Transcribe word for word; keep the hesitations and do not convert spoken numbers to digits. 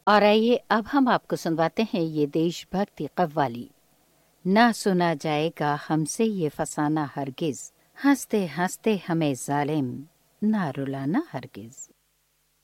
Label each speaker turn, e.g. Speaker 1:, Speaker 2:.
Speaker 1: और आइए अब हम आपको सुनवाते हैं ये देशभक्ति कव्वाली। ना सुना जाएगा हमसे ये फसाना हरगिज, हंसते हंसते हमें जालिम ना रुलाना हरगिज।